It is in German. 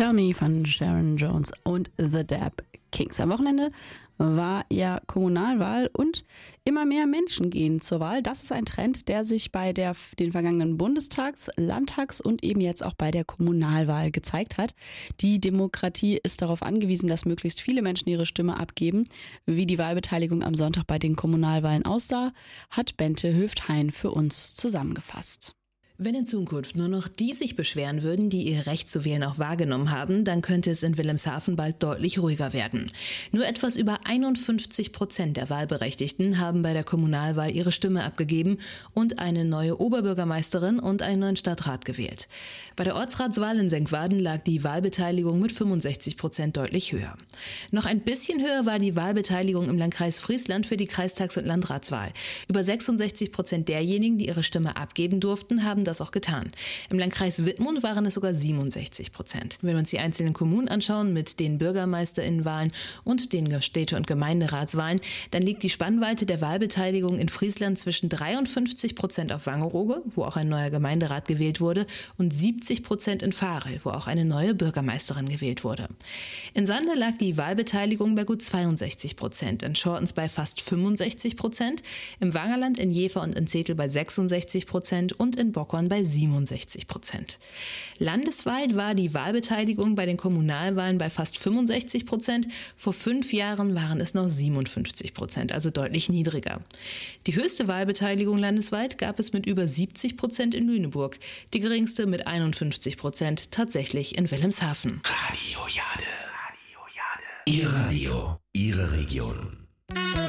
Tell Me von Sharon Jones und The Dap Kings. Am Wochenende war ja Kommunalwahl und immer mehr Menschen gehen zur Wahl. Das ist ein Trend, der sich bei den vergangenen Bundestags-, Landtags- und eben jetzt auch bei der Kommunalwahl gezeigt hat. Die Demokratie ist darauf angewiesen, dass möglichst viele Menschen ihre Stimme abgeben. Wie die Wahlbeteiligung am Sonntag bei den Kommunalwahlen aussah, hat Bente Höft-Hein für uns zusammengefasst. Wenn in Zukunft nur noch die sich beschweren würden, die ihr Recht zu wählen auch wahrgenommen haben, dann könnte es in Wilhelmshaven bald deutlich ruhiger werden. Nur etwas über 51% der Wahlberechtigten haben bei der Kommunalwahl ihre Stimme abgegeben und eine neue Oberbürgermeisterin und einen neuen Stadtrat gewählt. Bei der Ortsratswahl in Senkwaden lag die Wahlbeteiligung mit 65% deutlich höher. Noch ein bisschen höher war die Wahlbeteiligung im Landkreis Friesland für die Kreistags- und Landratswahl. Über 66% derjenigen, die ihre Stimme abgeben durften, haben das auch getan. Im Landkreis Wittmund waren es sogar 67%. Wenn wir uns die einzelnen Kommunen anschauen mit den BürgermeisterInnenwahlen und den Städte- und Gemeinderatswahlen, dann liegt die Spannweite der Wahlbeteiligung in Friesland zwischen 53% auf Wangerooge, wo auch ein neuer Gemeinderat gewählt wurde, und 70% in Varel, wo auch eine neue Bürgermeisterin gewählt wurde. In Sande lag die Wahlbeteiligung bei gut 62%, in Schortens bei fast 65%, im Wangerland, in Jever und in Zetel bei 66% und in Bockhorn bei 67%. Landesweit war die Wahlbeteiligung bei den Kommunalwahlen bei fast 65%. Vor 5 Jahren waren es noch 57%, also deutlich niedriger. Die höchste Wahlbeteiligung landesweit gab es mit über 70% in Lüneburg, die geringste mit 51% tatsächlich in Wilhelmshaven. Radio Jade. Ihr Radio, Ihre Region.